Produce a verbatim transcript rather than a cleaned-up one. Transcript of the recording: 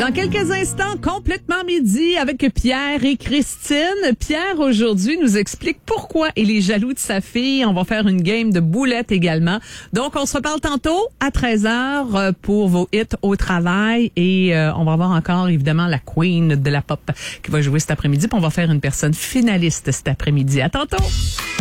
Dans quelques instants, complètement midi avec Pierre et Christine. Pierre, aujourd'hui, nous explique pourquoi il est jaloux de sa fille. On va faire une game de boulettes également. Donc, on se reparle tantôt à treize heures pour vos hits au travail. Et euh, on va avoir encore, évidemment, la queen de la pop qui va jouer cet après-midi. Puis on va faire une personne finaliste cet après-midi. À tantôt!